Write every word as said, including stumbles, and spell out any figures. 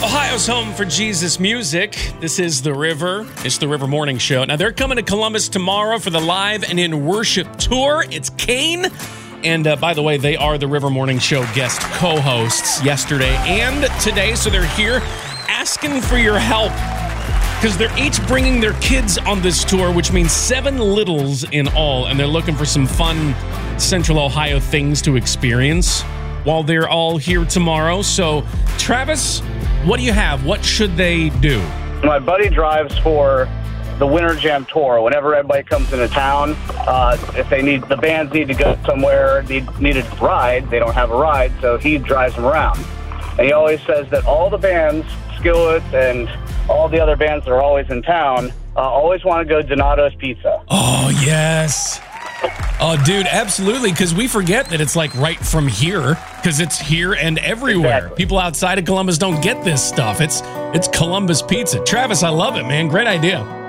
Ohio's home for Jesus music. This is The River. It's The River Morning Show. Now, they're coming to Columbus tomorrow for the Live and in Worship tour. It's Kane. And uh, by the way, they are The River Morning Show guest co-hosts yesterday and today. So they're here asking for your help because they're each bringing their kids on this tour, which means seven littles in all. And they're looking for some fun Central Ohio things to experience while they're all here tomorrow. So, Travis, what do you have? What should they do? My buddy drives for the Winter Jam Tour. Whenever everybody comes into town, uh, if they need, the bands need to go somewhere, need, need a ride, they don't have a ride, so he drives them around. And he always says that all the bands, Skillet and all the other bands that are always in town, uh, always want to go Donato's Pizza. Oh, yes. Oh, dude, absolutely, because we forget that it's like right from here, because it's here and everywhere. Exactly. People outside of Columbus don't get this stuff. It's it's Columbus Pizza. Travis, I love it, man. Great idea.